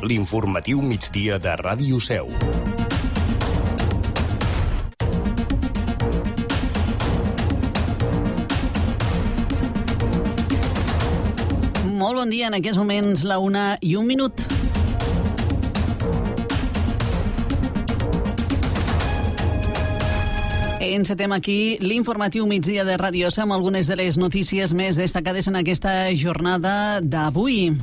L'informatiu migdia de Ràdio Seu. Molt bon dia, en aquests moments la 1:01. Encetem aquí l'informatiu migdia de Ràdio Seu amb algunes de les notícies més destacades en aquesta jornada d'avui.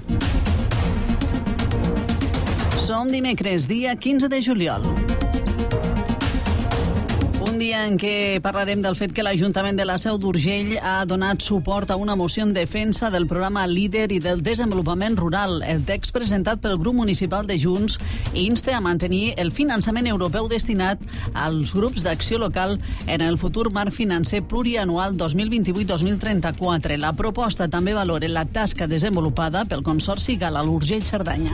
Som dimecres, dia 15 de juliol. Un dia en què parlarem del fet que l'Ajuntament de la Seu d'Urgell ha donat suport a una moció en defensa del programa LEADER i del desenvolupament rural. El text presentat pel grup municipal de Junts insta a mantenir el finançament europeu destinat als grups d'acció local en el futur marc financer plurianual 2028-2034. La proposta també valora la tasca desenvolupada pel Consorci Gala l'Urgell-Cerdanya.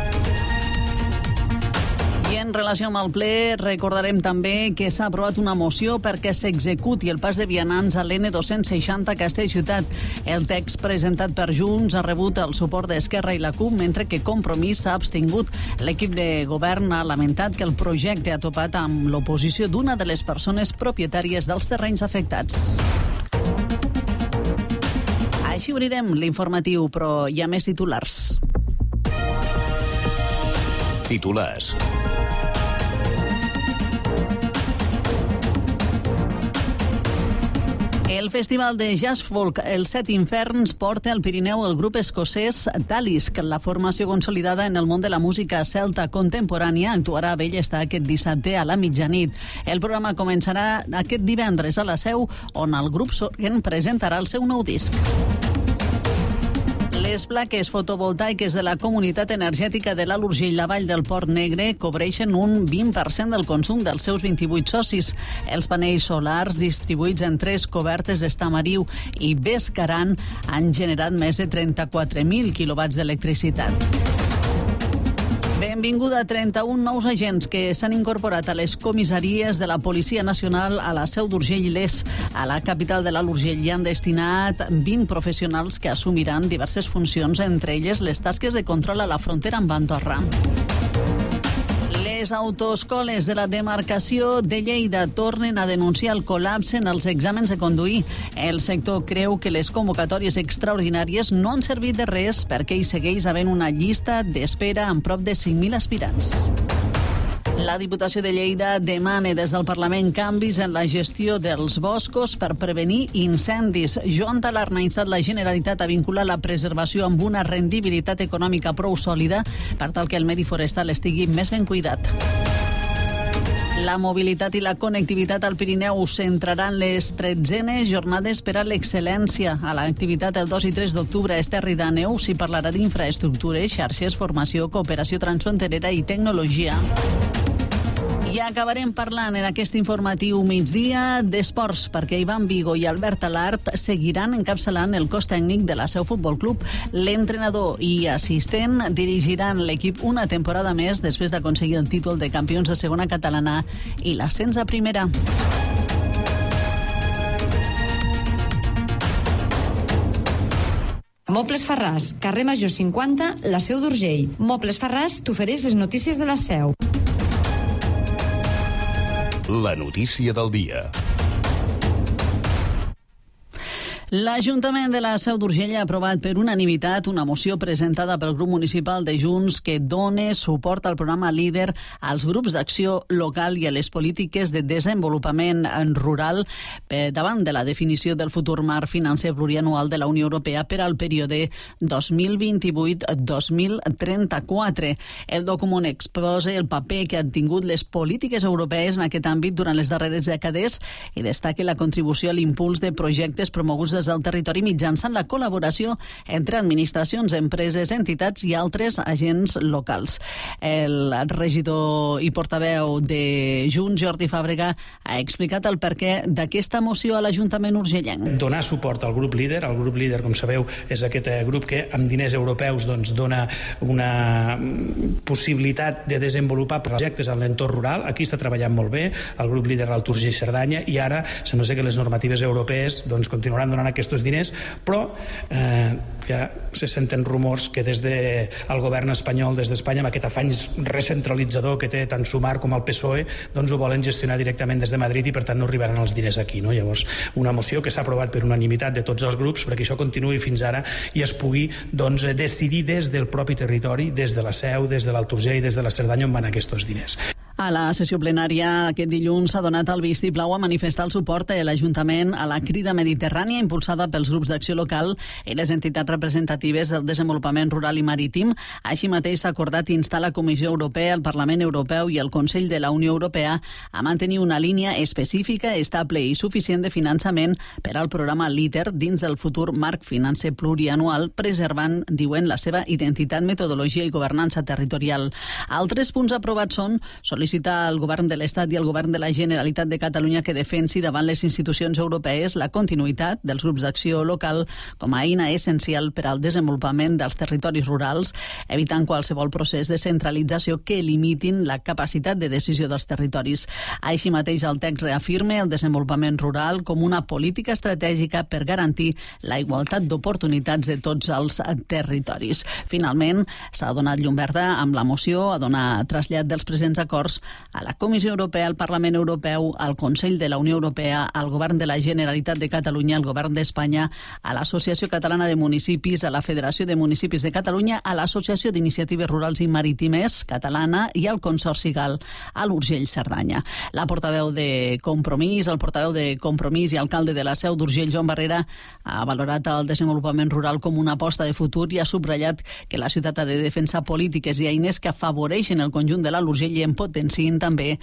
I en relació amb el ple, recordarem també que s'ha aprovat una moció perquè s'executi el pas de vianants a l'N260 Castellciutat. El text presentat per Junts ha rebut el suport d'Esquerra i la CUP, mentre que Compromís s'ha abstingut. L'equip de govern ha lamentat que el projecte ha topat amb l'oposició d'una de les persones propietàries dels terrenys afectats. Així obrirem l'informatiu, però hi ha més titulars. Titulars. El Festival de Jazz Folk Els Set Inferns porta al Pirineu el grup escocès Talisc. La formació consolidada en el món de la música celta contemporània actuarà a Bellestar aquest dissabte a la mitjanit. El programa començarà aquest divendres a la Seu, on el grup sorgent presentarà el seu nou disc. Les plaques fotovoltaiques de la Comunitat Energètica de l'Alt Urgell, la Vall del Port Negre, cobreixen un 20% del consum dels seus 28 socis. Els panells solars, distribuïts en 3 cobertes d'Estamariu i Bescaran, han generat més de 34.000 quilowatts d'electricitat. Benvinguda a 31 nous agents que s'han incorporat a les comissaries de la Policia Nacional a la Seu d'Urgell i Les. A la capital de l'Alt Urgell hi han destinat 20 professionals que assumiran diverses funcions, entre elles les tasques de control a la frontera amb Andorra. Les autoescoles de la demarcació de Lleida tornen a denunciar el col·lapse en els exàmens de conduir. El sector creu que les convocatòries extraordinàries no han servit de res perquè hi segueix havent una llista d'espera amb prop de 5.000 aspirants. La Diputació de Lleida demana des del Parlament canvis en la gestió dels boscos per prevenir incendis. Joan Talarn ha instat la Generalitat a vincular la preservació amb una rendibilitat econòmica prou sòlida per tal que el medi forestal estigui més ben cuidat. La mobilitat i la connectivitat al Pirineu centraran les 13enes jornades per a l'excel·lència. A l'activitat el 2 i 3 d'octubre a Esterri d'Àneu s'hi parlarà d'infraestructures, xarxes, formació, cooperació transfronterera i tecnologia. I acabarem parlant en aquest informatiu migdia d'esports, perquè Ivan Vigo i Albert Alart seguiran encapçalant el cos tècnic de la Seu Futbol Club. L'entrenador i assistent dirigiran l'equip una temporada més després d'aconseguir el títol de campions de segona catalana i l'ascens a primera. Mobles Farràs, carrer Major 50, la Seu d'Urgell. Mobles Farràs t'ofereix les notícies de la Seu. La notícia del dia. L'Ajuntament de la Seu d'Urgell ha aprovat per unanimitat una moció presentada pel grup municipal de Junts que dona suport al programa LEADER, als grups d'acció local i a les polítiques de desenvolupament rural davant de la definició del futur marc financer plurianual de la Unió Europea per al període 2028-2034. El document exposa el paper que han tingut les polítiques europees en aquest àmbit durant les darreres dècades i destaca la contribució a l'impuls de projectes promoguts des del territori mitjançant la col·laboració entre administracions, empreses, entitats i altres agents locals. El regidor i portaveu de Junts, Jordi Fàbrega, ha explicat el perquè d'aquesta moció a l'Ajuntament urgellenc. Donar suport al grup LEADER. El grup LEADER, com sabeu, és aquest grup que amb diners europeus dona una possibilitat de desenvolupar projectes en l'entorn rural. Aquí està treballant molt bé el grup LEADER Alt Urgell Cerdanya i ara sembla ser que les normatives europees continuaran donant reclamant aquests diners, però ja se senten rumors que des del govern espanyol, des d'Espanya, amb aquest afany recentralitzador que té tant Sumar com el PSOE, doncs ho volen gestionar directament des de Madrid i per tant no arribaran els diners aquí, no? Llavors, una moció que s'ha aprovat per unanimitat de tots els grups perquè això continuï fins ara i es pugui decidir des del propi territori, des de la Seu, des de l'Alt Urgell, des de la Cerdanya, on van aquests diners. A la sessió plenària aquest dilluns s'ha donat el vistiplau a manifestar el suport de l'Ajuntament a la Crida Mediterrània impulsada pels grups d'acció local i les entitats representatives del desenvolupament rural i marítim. Així mateix s'ha acordat instar la Comissió Europea, el Parlament Europeu i el Consell de la Unió Europea a mantenir una línia específica, estable i suficient de finançament per al programa LIDER dins del futur marc financer plurianual, preservant, diuen, la seva identitat, metodologia i governança territorial. Altres punts aprovats són sol·licitar al Govern de l'Estat i al Govern de la Generalitat de Catalunya que defensi davant les institucions europees la continuïtat dels grups d'acció local com a eina essencial per al desenvolupament dels territoris rurals, evitant qualsevol procés de centralització que limitin la capacitat de decisió dels territoris. Així mateix, el text reafirma el desenvolupament rural com una política estratègica per garantir la igualtat d'oportunitats de tots els territoris. Finalment, s'ha donat llum verda amb la moció a donar trasllat dels presents acords a la Comissió Europea, al Parlament Europeu, al Consell de la Unió Europea, al Govern de la Generalitat de Catalunya, al Govern d'Espanya, a l'Associació Catalana de Municipis, a la Federació de Municipis de Catalunya, a l'Associació d'Iniciatives Rurals i Marítimes Catalana i al Consorci GAL a l'Urgell Cerdanya. La portaveu de Compromís, el portaveu de Compromís i alcalde de la Seu d'Urgell, Joan Barrera, ha valorat el desenvolupament rural com una aposta de futur i ha subratllat que la ciutat ha de defensar polítiques i eines que afavoreixen el conjunt de l'Alt Urgell i en potenciïn també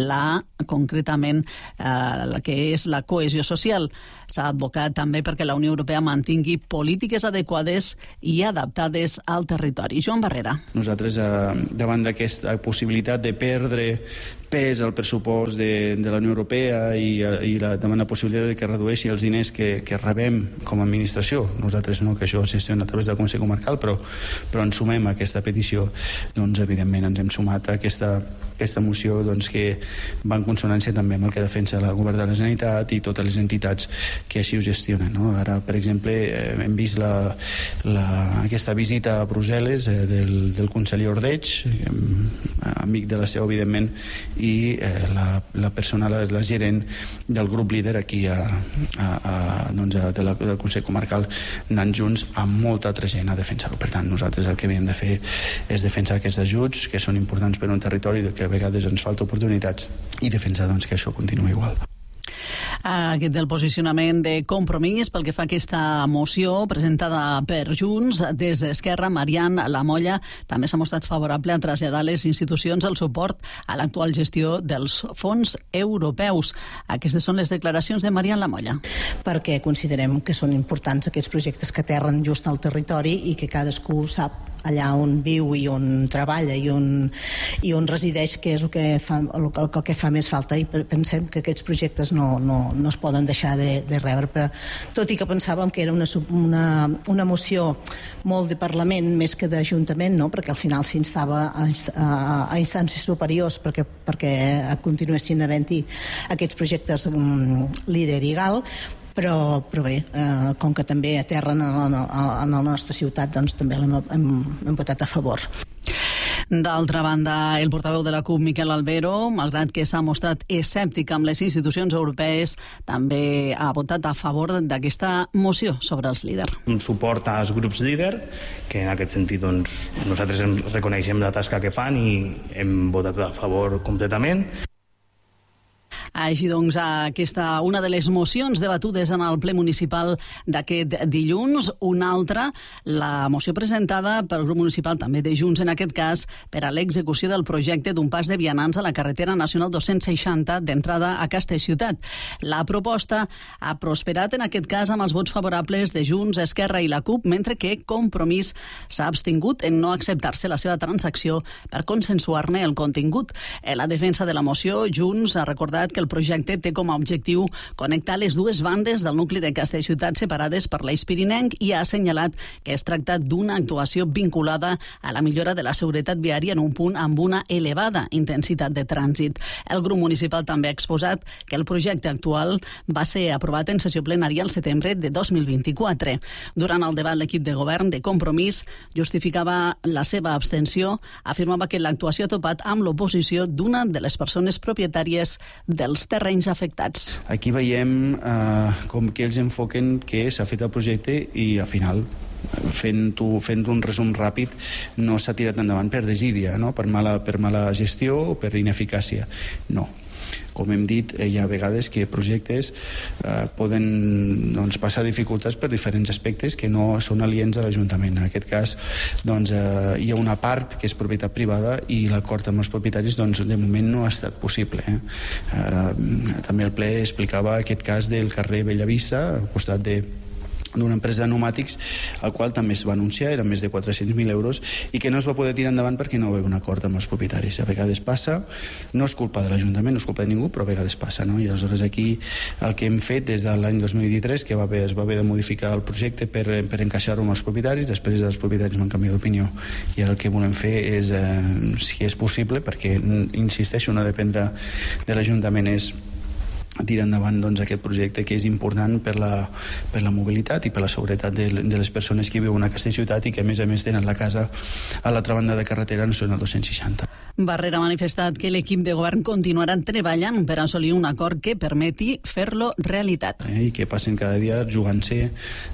concretament la que és la cohesió social. S'ha advocat també perquè la Unió Europea mantingui polítiques adequades i adaptades al territori. Joan Barrera. Nosaltres, davant d'aquesta possibilitat de perdre pes al pressupost de la Unió Europea i davant la possibilitat de que redueixi els diners que rebem com a administració, nosaltres no, que això es gestiona a través del Consell Comarcal, però ens sumem a aquesta petició, doncs evidentment ens hem sumat a aquesta moció que va en consonància també amb el que defensa el Govern de la Generalitat i totes les entitats que així ho gestionen. No? Ara, per exemple, hem vist aquesta visita a Brussel·les del conseller Ordeig, amic de la Seu, evidentment, i la persona, la gerent del grup líder aquí del Consell Comarcal, anant junts amb molta altra gent a defensar-ho. Per tant, nosaltres el que havíem de fer és defensar aquests ajuts que són importants per un territori que a vegades ens falta oportunitats i defensar que això continuï igual. Aquest del posicionament de Compromís pel que fa a aquesta moció presentada per Junts. Des d'Esquerra, Marian Lamolla també s'ha mostrat favorable a traslladar les institucions el suport a l'actual gestió dels fons europeus. Aquestes són les declaracions de Marian Lamolla. Perquè considerem que són importants aquests projectes que aterren just al territori i que cadascú sap allà on viu i on treballa i on resideix, que és el que fa més falta, i pensem que aquests projectes no es poden deixar de rebre, tot i que pensàvem que era una moció molt de Parlament més que d'Ajuntament, no? Perquè al final s'instava a instàncies superiors perquè continuessin havent-hi aquests projectes líder i GAL, però bé, com que també aterren a la nostra ciutat, doncs també hem votat a favor. D'altra banda, el portaveu de la CUP, Miquel Albero, malgrat que s'ha mostrat escèptic amb les institucions europees, també ha votat a favor d'aquesta moció sobre els líders. Un suport als grups líder, que en aquest sentit nosaltres reconeixem la tasca que fan i hem votat a favor completament. Així doncs, una de les mocions debatudes en el ple municipal d'aquest dilluns, una altra, la moció presentada pel grup municipal també de Junts, en aquest cas, per a l'execució del projecte d'un pas de vianants a la carretera nacional 260 d'entrada a Castellciutat. La proposta ha prosperat en aquest cas amb els vots favorables de Junts, Esquerra i la CUP, mentre que Compromís s'ha abstingut en no acceptar-se la seva transacció per consensuar-ne el contingut. En la defensa de la moció, Junts ha recordat que que el projecte té com a objectiu connectar les dues bandes del nucli de Castellciutat separades per l'Eix Pirinenc i ha assenyalat que es tracta d'una actuació vinculada a la millora de la seguretat viària en un punt amb una elevada intensitat de trànsit. El grup municipal també ha exposat que el projecte actual va ser aprovat en sessió plenària al setembre de 2024. Durant el debat, l'equip de govern de Compromís justificava la seva abstenció, afirmava que l'actuació ha topat amb l'oposició d'una de les persones propietàries dels terrenys afectats. Aquí veiem com que ells enfoquen que s'ha fet el projecte i al final fent un resum ràpid no s'ha tirat endavant per desídia, no? per mala gestió o per ineficàcia. No. Com hem dit, hi ha vegades que projectes poden passar dificultats per diferents aspectes que no són aliens a l'Ajuntament. En aquest cas, hi ha una part que és propietat privada i l'acord amb els propietaris de moment no ha estat possible. Ara, també el ple explicava aquest cas del carrer Bellavista, al costat d'una empresa de pneumàtics, al qual també es va anunciar, eren més de 400.000 euros, i que no es va poder tirar endavant perquè no va haver un acord amb els propietaris. A vegades passa, no és culpa de l'Ajuntament, no és culpa de ningú, però a vegades passa, no? I aleshores aquí el que hem fet des de l'any 2023, que es va haver de modificar el projecte per encaixar-ho amb els propietaris, després els propietaris van canviar d'opinió, i ara el que volem fer és, si és possible, perquè, insisteixo, no dependre de l'Ajuntament, és tirar endavant aquest projecte que és important per la mobilitat i per la seguretat de les persones que viuen a Castellciutat i que a més tenen la casa a l'altra banda de carretera, no són el 260. Barrera ha manifestat que l'equip de govern continuarà treballant per assolir un acord que permeti fer-lo realitat. I que passen cada dia jugant-se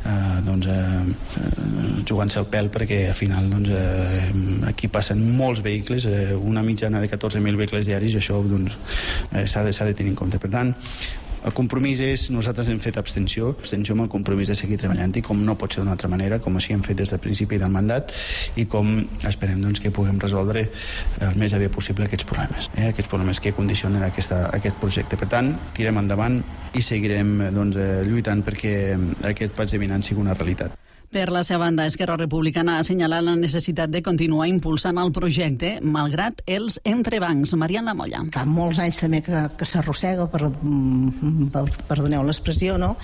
el pèl, perquè al final aquí passen molts vehicles, una mitjana de 14.000 vehicles diaris, i això s'ha de tenir en compte. Per tant, el compromís és, nosaltres hem fet abstenció amb el compromís de seguir treballant, i com no pot ser d'una altra manera, com així hem fet des del principi del mandat, i com esperem que puguem resoldre el més aviat possible aquests problemes que condicionen aquest projecte. Per tant, tirem endavant i seguirem lluitant perquè aquest pas de Vinant sigui una realitat. Per la seva banda, Esquerra Republicana ha assenyalat la necessitat de continuar impulsant el projecte, malgrat els entrebancs. Marian Lamolla. Fa molts anys també que s'arrossega, perdoneu l'expressió, no?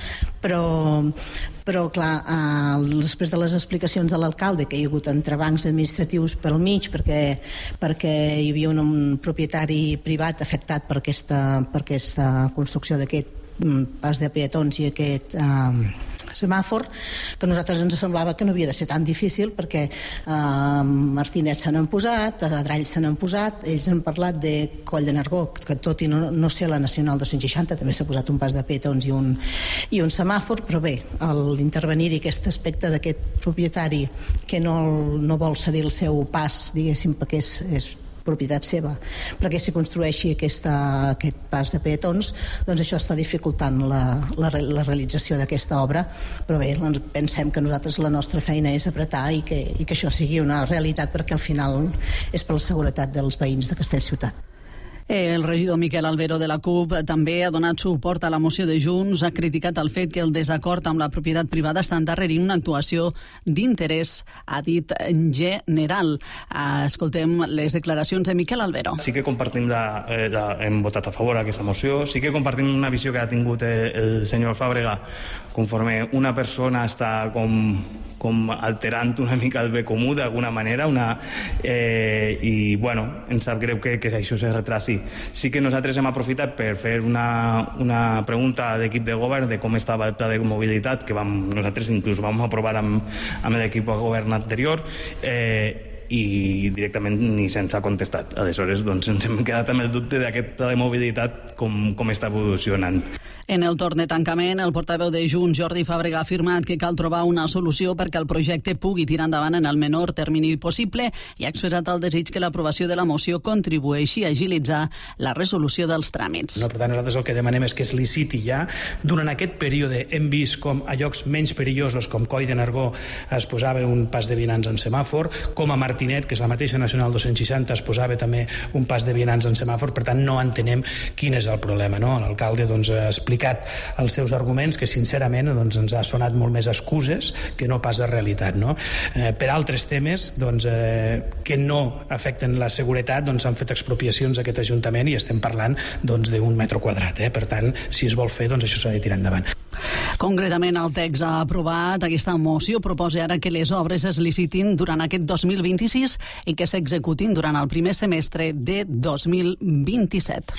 Però clar, després de les explicacions de l'alcalde, que hi ha hagut entrebancs administratius pel mig, perquè hi havia un propietari privat afectat per aquesta construcció d'aquest pas de peatons i aquest semàfor, que a nosaltres ens semblava que no havia de ser tan difícil, perquè Martinet se n'han posat, Adrall se n'han posat, ells han parlat de Coll de Nargó, que tot i no ser la Nacional 260 també s'ha posat un pas de peatons i un semàfor, però bé, l'intervenir-hi aquest aspecte d'aquest propietari que no vol cedir el seu pas, diguéssim, perquè és propietat seva, perquè s'hi construeixi aquest pas de peatons, doncs això està dificultant la realització d'aquesta obra. Però bé, pensem que nosaltres la nostra feina és apretar i que això sigui una realitat, perquè al final és per la seguretat dels veïns de Castellciutat. El regidor Miquel Albero de la CUP també ha donat suport a la moció de Junts, ha criticat el fet que el desacord amb la propietat privada està endarrerint una actuació d'interès, ha dit general. Escoltem les declaracions de Miquel Albero. Sí que compartim, hem votat a favor d'aquesta moció, sí que compartim una visió que ha tingut el senyor Fàbrega, conforme una persona està com alterant una mica el bé comú d'alguna manera, i bueno, ens sap greu que això se retrasi. Sí que nosaltres hem aprofitat per fer una pregunta d'equip de govern de com estava el pla de mobilitat, que nosaltres inclús vam aprovar amb l'equip de govern anterior, i directament ni se'ns ha contestat. Aleshores, ens hem quedat amb el dubte d'aquest pla de mobilitat com està evolucionant. En el torn de tancament, el portaveu de Junts, Jordi Fàbrega, ha afirmat que cal trobar una solució perquè el projecte pugui tirar endavant en el menor termini possible i ha expressat el desig que l'aprovació de la moció contribueixi a agilitzar la resolució dels tràmits. Per tant, nosaltres el que demanem és que es liciti ja. Durant aquest període hem vist com a llocs menys perillosos, com Coll de Nargó, es posava un pas de vianants en semàfor, com a Martinet, que és la mateixa Nacional 260, es posava també un pas de vianants en semàfor. Per tant, no entenem quin és el problema, no? L'alcalde explica explicat els seus arguments, que sincerament doncs, ens ha sonat molt més excuses que no pas de realitat, no? Per altres temes que no afecten la seguretat, doncs s'han fet expropiacions a aquest Ajuntament i estem parlant d'1 metre quadrat. Per tant, si es vol fer, doncs això s'ha de tirar endavant. Concretament, el text ha aprovat aquesta moció proposa ara que les obres es licitin durant aquest 2026 i que s'executin durant el primer semestre de 2027.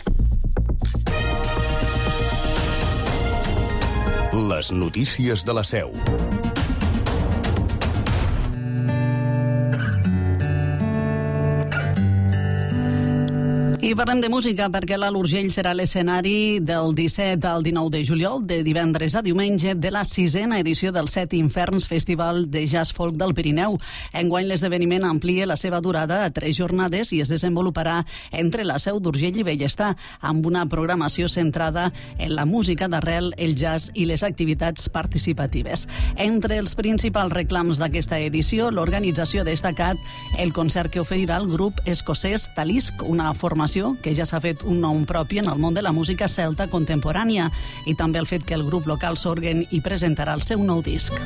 Les notícies de la Seu. I parlem de música perquè l'Alt Urgell serà l'escenari del 17 al 19 de juliol, de divendres a diumenge, de la 6a edició del 7 Inferns Festival de Jazz Folk del Pirineu. Enguany l'esdeveniment amplia la seva durada a 3 jornades i es desenvoluparà entre la Seu d'Urgell i Bellestar, amb una programació centrada en la música d'arrel, el jazz i les activitats participatives. Entre els principals reclams d'aquesta edició, l'organització ha destacat el concert que oferirà el grup escocès Talisc, una formació que ja s'ha fet un nom propi en el món de la música celta contemporània, i també el fet que el grup local Sorgen hi presentarà el seu nou disc.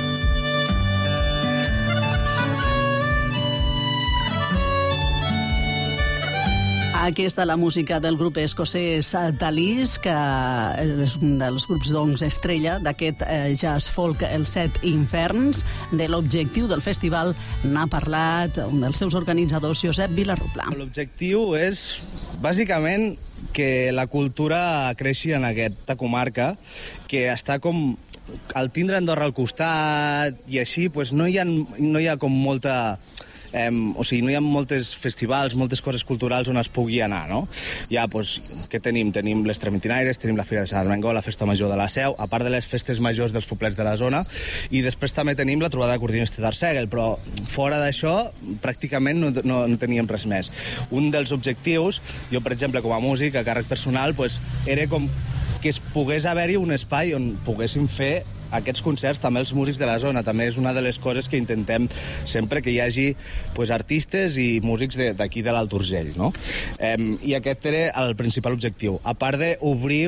Aquesta és la música del grup escocès Talisc, que és un dels grups estrella d'aquest jazz folk, el 7 Inferns. De l'objectiu del festival n'ha parlat un dels seus organitzadors, Josep Vilarrupla. L'objectiu és, bàsicament, que la cultura creixi en aquesta comarca, que està com al tindre Andorra al costat i així, doncs no hi ha com molta... no hi ha moltes festivals, moltes coses culturals on es pugui anar, no? Ja, doncs, què tenim? Tenim les Tramentinaires, tenim la Fira de Sant Armengol, la Festa Major de la Seu, a part de les festes majors dels poblets de la zona, i després també tenim la trobada d'acordionists d'Arsèguel, però fora d'això, pràcticament no teníem res més. Un dels objectius, jo, per exemple, com a músic, a càrrec personal, doncs, era com que es pogués haver-hi un espai on poguéssim fer aquests concerts, també els músics de la zona. També és una de les coses que intentem sempre, que hi hagi artistes i músics d'aquí de l'Alt Urgell, no? I aquest era el principal objectiu. A part d'obrir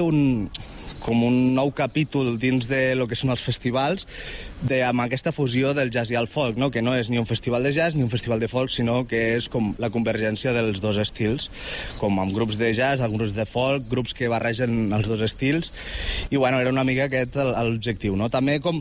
com un nou capítol dins de lo que són els festivals, amb aquesta fusió del jazz i el folk, no? Que no és ni un festival de jazz ni un festival de folk, sinó que és com la convergència dels dos estils, com amb grups de jazz, amb grups de folk, grups que barregen els dos estils, i bueno, era una mica aquest l'objectiu, no? També com...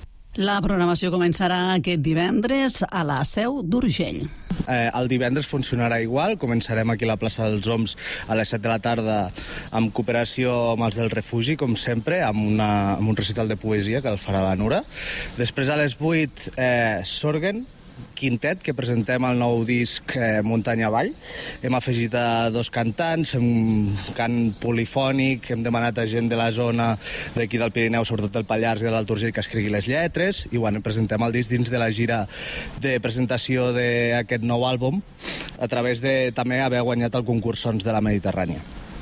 La programació començarà aquest divendres a la Seu d'Urgell. El divendres funcionarà igual, començarem aquí a la plaça dels Oms a les 7 de la tarda amb cooperació amb els del refugi, com sempre, amb un recital de poesia que el farà la Nura. Després a les 8, Sorgen, quintet, que presentem el nou disc Muntanya Avall. Hem afegit a 2 cantants, un cant polifònic, hem demanat a gent de la zona d'aquí del Pirineu, sobretot del Pallars i de l'Alt Urgell, que escrigui les lletres, i bueno, presentem el disc dins de la gira de presentació d'aquest nou àlbum, a través de també haver guanyat el concurs Sons de la Mediterrània.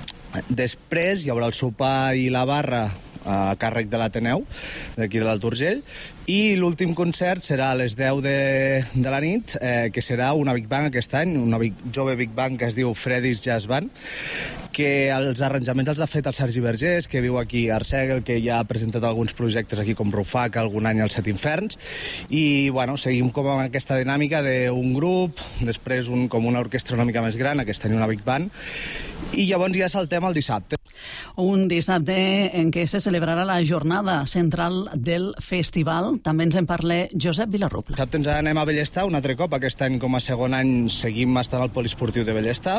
Després hi haurà el sopar i la barra a càrrec de l'Ateneu, d'aquí de l'Alt Urgell, i l'últim concert serà a les 10 de la nit, que serà una Big Band aquest any, una jove Big Band que es diu Freddy's Jazz Band, que els arranjaments els ha fet el Sergi Vergés, que viu aquí a Arsèguel, que ja ha presentat alguns projectes aquí com Rufac, algun any als 7 Inferns, i bueno, seguim com amb aquesta dinàmica d'un grup, després com una orquestra una mica més gran, aquest any una Big Band, i llavors ja saltem al dissabte. Un dissabte en què se celebrarà la jornada central del festival. També ens en parla Josep Vilarrupla. Dissabte ens anem a Bellestar un altre cop. Aquest any, com a segon any, seguim estant al poliesportiu de Bellestar.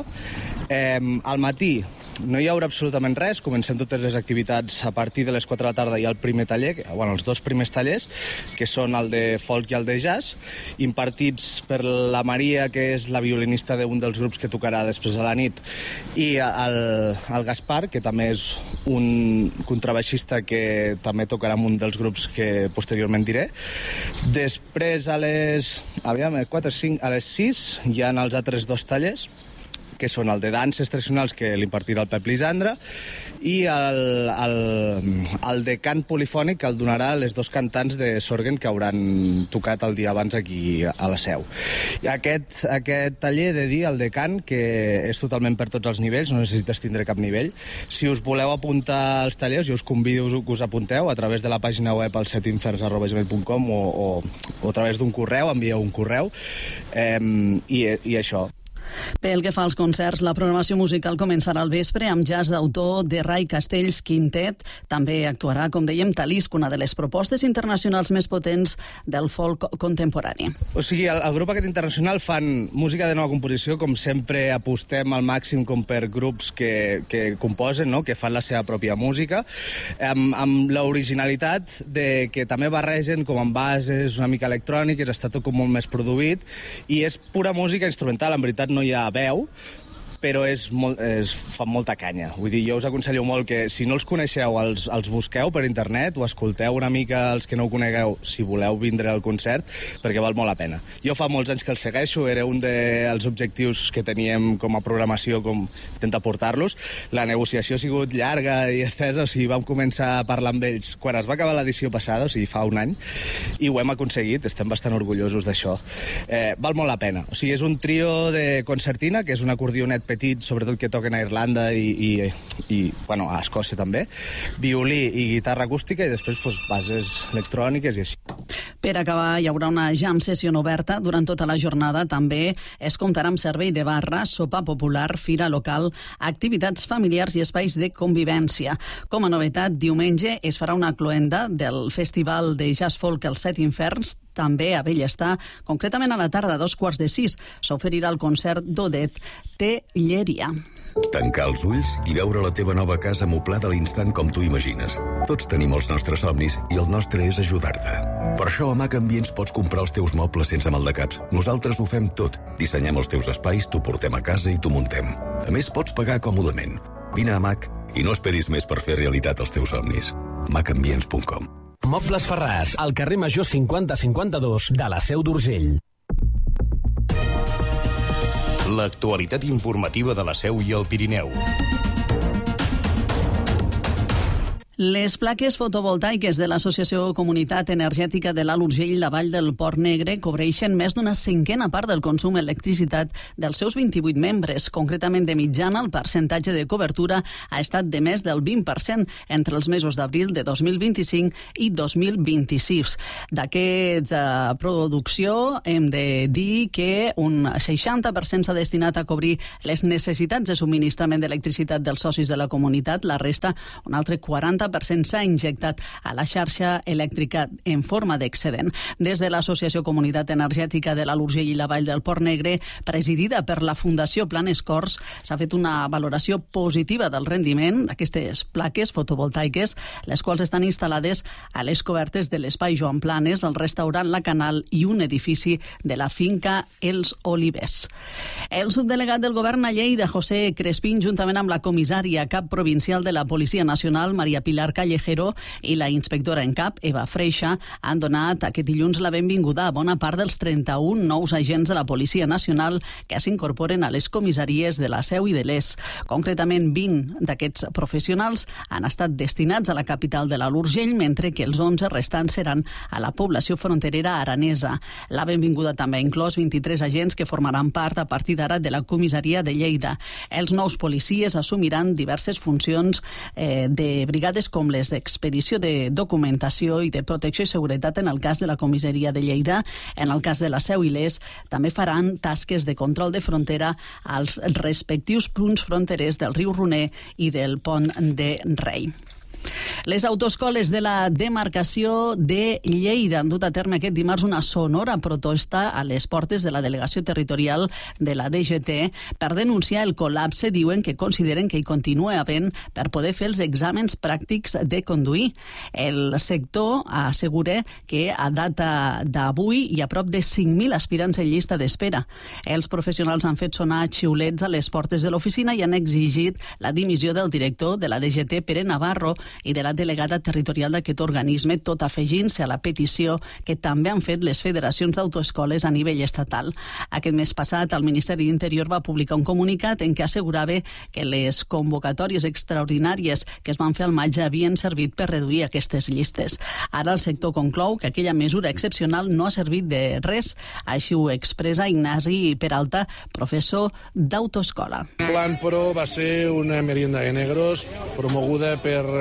Al matí no hi haurà absolutament res. Comencem totes les activitats a partir de les 4 de la tarda. Hi ha el primer taller, els 2 primers tallers, que són el de folk i el de jazz, impartits per la Maria, que és la violinista d'un dels grups que tocarà després a la nit, i el Gaspar, que també és un contrabaixista que també tocarà amb un dels grups que posteriorment diré. Després a les 4, 5, a les 6 hi ha els altres 2 tallers, que són el de danses tradicionals, que l'impartirà el Pep Lisandre, i el de cant polifònic, que el donarà les dos cantants de Sorgen que hauran tocat el dia abans aquí a la Seu. I aquest taller, he de dir, el de cant, que és totalment per tots els nivells, no necessites tindre cap nivell. Si us voleu apuntar als tallers, jo us convido que us apunteu a través de la pàgina web alsetinferns@gmail.com o a través d'un correu, envieu un correu, i això. Pel que fa als concerts, la programació musical començarà al vespre amb jazz d'autor de Rai Castells Quintet. També actuarà, com dèiem, Talisc, una de les propostes internacionals més potents del folk contemporani. O sigui, el grup aquest internacional fan música de nova composició, com sempre apostem al màxim com per grups que composen, no? Que fan la seva pròpia música, amb l'originalitat de que també barregen com amb bases una mica electròniques, està tot com molt més produït, i és pura música instrumental, en veritat no hi ha veu, però fa molta canya. Vull dir, jo us aconsello molt que, si no els coneixeu, els busqueu per internet o escolteu una mica els que no ho conegueu, si voleu vindre al concert, perquè val molt la pena. Jo fa molts anys que els segueixo, era un dels objectius que teníem com a programació, com intentar portar-los. La negociació ha sigut llarga i estesa, o sigui, vam començar a parlar amb ells quan es va acabar l'edició passada, o sigui, fa un any, i ho hem aconseguit, estem bastant orgullosos d'això. Val molt la pena. O sigui, és un trio de concertina, que és un acordionet petit, sobretot que toquen a Irlanda i bueno, a Escòcia també, violí i guitarra acústica, i després bases electròniques i així. Per acabar, hi haurà una jam session oberta durant tota la jornada. També es comptarà amb servei de barra, sopar popular, fira local, activitats familiars i espais de convivència. Com a novetat, diumenge es farà una cloenda del Festival de Jazz Folk Els Set Inferns, també a Bellestar, concretament a la tarda, a 5:45, s'oferirà el concert d'Odet Telleria. Tancar els ulls i veure la teva nova casa amoblada a l'instant com tu imagines. Tots tenim els nostres somnis i el nostre és ajudar-te. Per això a Mac Ambients pots comprar els teus mobles sense maldecaps. Nosaltres ho fem tot. Dissenyem els teus espais, t'ho portem a casa i t'ho muntem. A més, pots pagar còmodament. Vine a Mac i no esperis més per fer realitat els teus somnis. macambients.com. Mobles Ferràs, al carrer Major 5052 de la Seu d'Urgell. L'actualitat informativa de la Seu i el Pirineu. Les plaques fotovoltaiques de l'Associació Comunitat Energètica de l'Alt Urgell, la Vall del Port Negre, cobreixen més d'una cinquena part del consum d'electricitat dels seus 28 membres. Concretament, de mitjana, el percentatge de cobertura ha estat de més del 20% entre els mesos d'abril de 2025 i 2026. D'aquesta producció hem de dir que un 60% s'ha destinat a cobrir les necessitats de subministrament d'electricitat dels socis de la comunitat, la resta, un altre 40% s'ha injectat a la xarxa elèctrica en forma d'excedent. Des de l'Associació Comunitat Energètica de l'Alt Urgell i la Vall del Port Negre, presidida per la Fundació Planes Corts, s'ha fet una valoració positiva del rendiment d'aquestes plaques fotovoltaiques, les quals estan instal·lades a les cobertes de l'espai Joan Planes, el restaurant La Canal i un edifici de la finca Els Olivers. El subdelegat del govern a Lleida, José Crespín, juntament amb la comissària cap provincial de la Policia Nacional, Maria Pilar Callejero, i la inspectora en cap, Eva Freixa, han donat aquest dilluns la benvinguda a bona part dels 31 nous agents de la Policia Nacional que s'incorporen a les comissaries de la Seu i de l'Es. Concretament, 20 d'aquests professionals han estat destinats a la capital de l'Alt Urgell, mentre que els 11 restants seran a la població fronterera aranesa. La benvinguda també ha inclòs 23 agents que formaran part a partir d'ara de la comissaria de Lleida. Els nous policies assumiran diverses funcions de brigades com les d'expedició de documentació i de protecció i seguretat en el cas de la comissaria de Lleida. En el cas de la Seu i l'Es també faran tasques de control de frontera als respectius punts fronterers del riu Roner i del Pont de Rei. Les autoescoles de la demarcació de Lleida han dut a terme aquest dimarts una sonora protesta a les portes de la delegació territorial de la DGT per denunciar el col·lapse, diuen, que consideren que hi continua havent per poder fer els exàmens pràctics de conduir. El sector assegura que a data d'avui hi ha prop de 5.000 aspirants en llista d'espera. Els professionals han fet sonar xiulets a les portes de l'oficina i han exigit la dimissió del director de la DGT, Pere Navarro, i de la delegada territorial d'aquest organisme, tot afegint-se a la petició que també han fet les federacions d'autoescoles a nivell estatal. Aquest mes passat, el Ministeri d'Interior va publicar un comunicat en què assegurava que les convocatòries extraordinàries que es van fer al maig havien servit per reduir aquestes llistes. Ara el sector conclou que aquella mesura excepcional no ha servit de res. Així ho expressa Ignasi Peralta, professor d'autoescola. El Plan Pro va ser una merienda de negros promoguda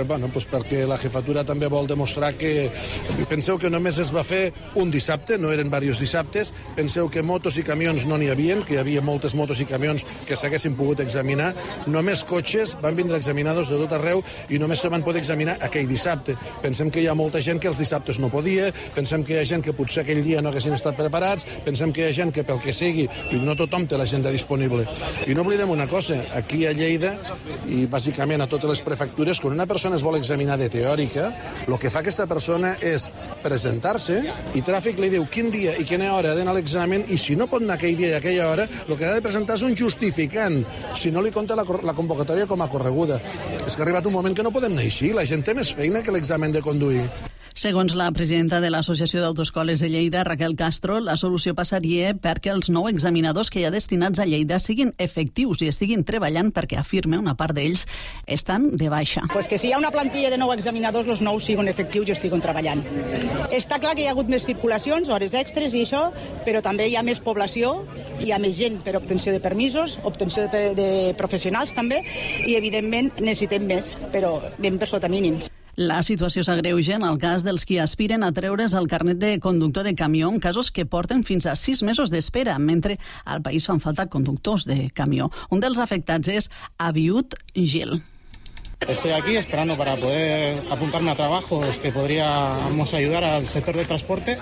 perquè la jefatura també vol demostrar que... Penseu que només es va fer un dissabte, no eren diversos dissabtes. Penseu que motos i camions no n'hi havia, que hi havia moltes motos i camions que s'haguessin pogut examinar. Només cotxes van vindre examinadors de tot arreu i només se van poder examinar aquell dissabte. Pensem que hi ha molta gent que els dissabtes no podia, pensem que hi ha gent que potser aquell dia no haguessin estat preparats, pensem que hi ha gent que pel que sigui, no tothom té l'agenda disponible. I no oblidem una cosa, aquí a Lleida i bàsicament a totes les prefectures, quan una persona es vol examinar de teòrica, el que fa aquesta persona és presentar-se i Tràfic li diu quin dia i quina hora ha d'anar a l'examen i si no pot anar aquell dia i aquella hora, el que ha de presentar és un justificant, si no li compta la convocatòria com a correguda. És que ha arribat un moment que no podem anar així, la gent té més feina que l'examen de conduir. Segons la presidenta de l'Associació d'Autoescoles de Lleida, Raquel Castro, la solució passaria perquè els 9 examinadors que hi ha destinats a Lleida siguin efectius i estiguin treballant perquè, afirma, una part d'ells estan de baixa. Pues que si hi ha una plantilla de 9 examinadors, els 9 siguin efectius i estiguin treballant. Està clar que hi ha hagut més circulacions, hores extres i això, però també hi ha més població, hi ha més gent per obtenció de permisos, obtenció de professionals també, i evidentment necessitem més, però anem per sota mínims. La situació s'agreuja en el cas dels qui aspiren a treure's el carnet de conductor de camió, en casos que porten fins a 6 mesos d'espera, mentre al país fan falta conductors de camió. Un dels afectats és Abiut Gil. Estoy aquí esperando para poder apuntarme a trabajos que podríamos ayudar al sector de transporte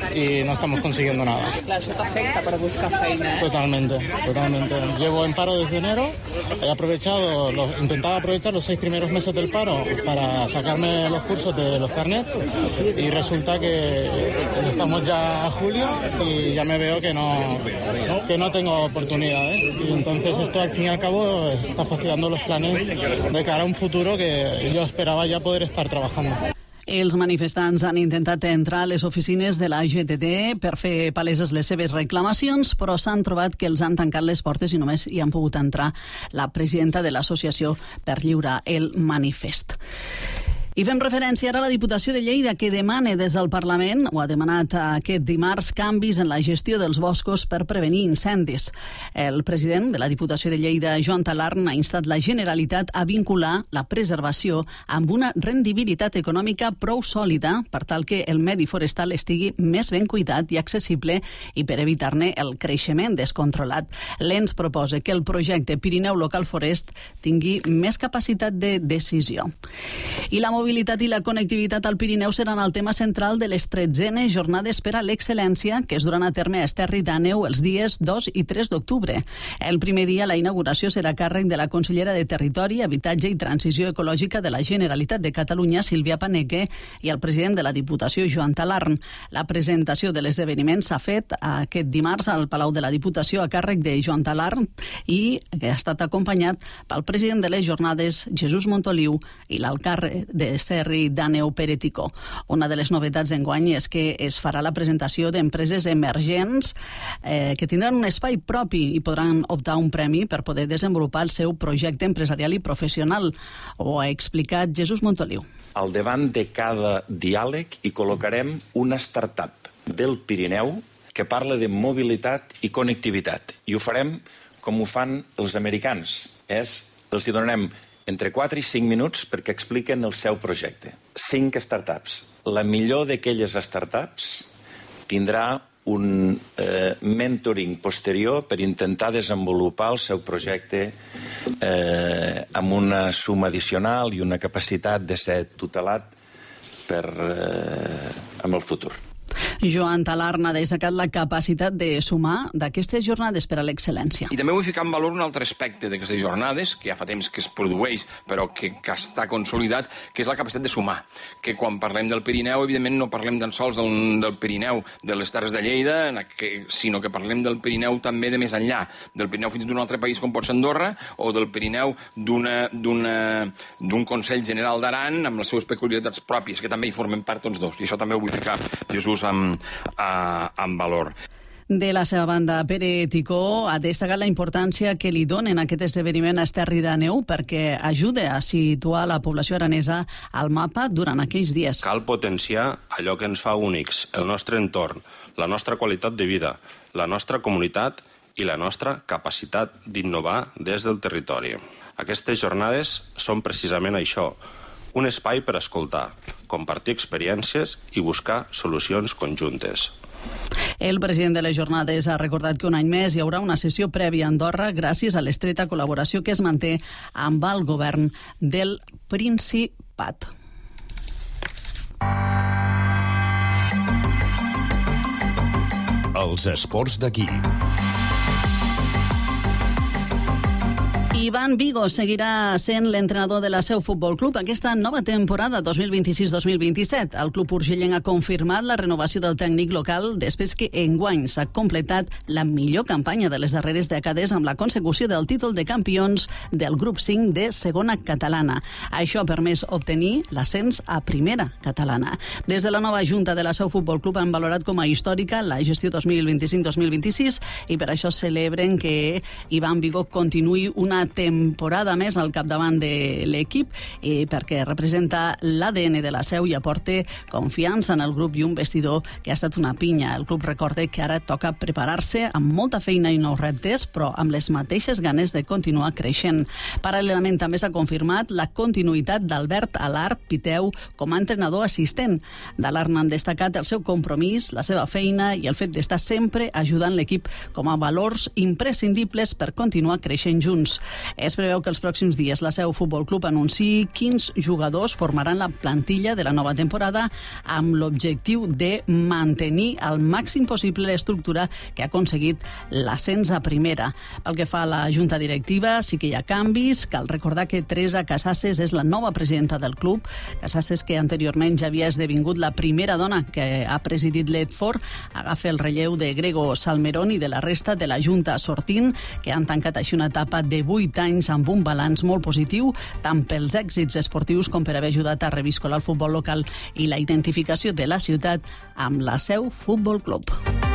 y no estamos consiguiendo nada. Claro, eso te afecta para buscar feina, ¿eh? Totalmente. Llevo en paro desde enero, intentaba aprovechar los 6 primeros meses del paro para sacarme los cursos de los carnets y resulta que estamos ya a julio y ya me veo que no tengo oportunidades. Y entonces esto al fin y al cabo está fastidiando los planes de cara a un futuro que yo esperaba ya poder estar trabajando. Els manifestants han intentat entrar a les oficines de la GTT per fer paleses les seves reclamacions, però s'han trobat que els han tancat les portes i només hi han pogut entrar la presidenta de l'associació per lliurar el manifest. I fem referència ara a la Diputació de Lleida, que demana des del Parlament, o ha demanat aquest dimarts, canvis en la gestió dels boscos per prevenir incendis. El president de la Diputació de Lleida, Joan Talarn, ha instat la Generalitat a vincular la preservació amb una rendibilitat econòmica prou sòlida per tal que el medi forestal estigui més ben cuidat i accessible i per evitar-ne el creixement descontrolat. L'ENS proposa que el projecte Pirineu Local Forest tingui més capacitat de decisió. I la mobilitat i la connectivitat al Pirineu seran el tema central de les 13enes Jornades per a l'Excel·lència que es duran a terme a Esterri d'Àneu els dies 2 i 3 d'octubre. El primer dia la inauguració serà a càrrec de la consellera de Territori, Habitatge i Transició Ecològica de la Generalitat de Catalunya, Sílvia Paneque, i el president de la Diputació, Joan Talarn. La presentació de l'esdeveniment s'ha fet aquest dimarts al Palau de la Diputació a càrrec de Joan Talarn i ha estat acompanyat pel president de les jornades, Jesús Montoliu, i l'alcalde de Esterri d'Àneu, Pere Ticó. Una de les novetats d'enguany és que es farà la presentació d'empreses emergents que tindran un espai propi i podran optar un premi per poder desenvolupar el seu projecte empresarial i professional. Ho ha explicat Jesús Montoliu. Al davant de cada diàleg hi col·locarem una startup del Pirineu que parla de mobilitat i connectivitat. I ho farem com ho fan els americans. Els hi donarem entre 4 i 5 minuts perquè expliquen el seu projecte. 5 startups. La millor d'aquelles startups tindrà un mentoring posterior per intentar desenvolupar el seu projecte amb una suma addicional i una capacitat de ser tutelat amb el futur. Joan Talarn ha destacat la capacitat de sumar d'aquestes jornades per a l'excel·lència. I també vull ficar en valor un altre aspecte d'aquestes jornades, que ja fa temps que es produeix, però que està consolidat, que és la capacitat de sumar. Que quan parlem del Pirineu, evidentment no parlem tan sols del Pirineu de les Terres de Lleida, sinó que parlem del Pirineu també de més enllà, del Pirineu fins d'un altre país com pot ser Andorra, o del Pirineu d'un Consell General d'Aran amb les seves peculiaritats pròpies, que també hi formen part tots dos. I això també ho vull ficar, Jesús, en valor. De la seva banda, Pere Ticó ha destacat la importància que li donen aquest esdeveniment a Esterri d'Àneu perquè ajuda a situar la població aranesa al mapa durant aquells dies. Cal potenciar allò que ens fa únics, el nostre entorn, la nostra qualitat de vida, la nostra comunitat i la nostra capacitat d'innovar des del territori. Aquestes jornades són precisament això, un espai per escoltar, compartir experiències i buscar solucions conjuntes. El president de les jornades ha recordat que un any més hi haurà una sessió prèvia a Andorra gràcies a l'estreta col·laboració que es manté amb el govern del Principat. Els esports d'aquí. Iván Vigo seguirà sent l'entrenador de la Seu Futbol Club aquesta nova temporada 2026-2027. El club urgellenc ha confirmat la renovació del tècnic local després que enguany s'ha completat la millor campanya de les darreres dècades amb la consecució del títol de campions del grup 5 de segona catalana. Això ha permès obtenir l'ascens a primera catalana. Des de la nova junta de la Seu Futbol Club han valorat com a històrica la gestió 2025-2026 i per això celebren que Iván Vigo continuï una temporada més al capdavant de l'equip perquè representa l'ADN de la Seu i aporta confiança en el grup i un vestidor que ha estat una pinya. El club recorda que ara toca preparar-se amb molta feina i nous reptes, però amb les mateixes ganes de continuar creixent. Paral·lelament també s'ha confirmat la continuïtat d'Albert Alart Piteu com a entrenador assistent. D'Alart han destacat el seu compromís, la seva feina i el fet d'estar sempre ajudant l'equip com a valors imprescindibles per continuar creixent junts. Es preveu que els pròxims dies la Seu Futbol Club anunciï quins jugadors formaran la plantilla de la nova temporada amb l'objectiu de mantenir al màxim possible l'estructura que ha aconseguit l'ascens a primera. Pel que fa a la junta directiva, sí que hi ha canvis. Cal recordar que Teresa Casasses és la nova presidenta del club. Casasses, que anteriorment ja havia esdevingut la primera dona que ha presidit l'Edford, agafa el relleu de Grego Salmerón i de la resta de la junta sortint, que han tancat així una etapa de 8 anys amb un balanç molt positiu, tant pels èxits esportius com per haver ajudat a reviscolar el futbol local i la identificació de la ciutat amb la Seu Futbol Club.